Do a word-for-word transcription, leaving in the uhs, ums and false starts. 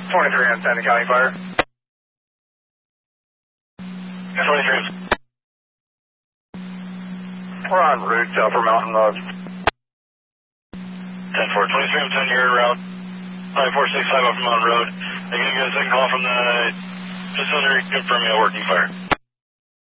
twenty-three on Santa County Fire. twenty-three. We're en route to Upper Mountain Road. ten four, twenty-three on ten, you're route five four six five Upper Mountain Road. Are you going to get a second call from the facility confirming a working fire?